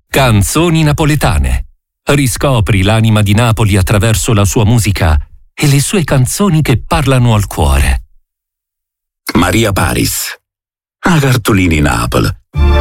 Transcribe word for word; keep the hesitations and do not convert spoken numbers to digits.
Canzoni napoletane. Riscopri l'anima di Napoli attraverso la sua musica e le sue canzoni che parlano al cuore. Maria Paris. A Cartolini Napoli.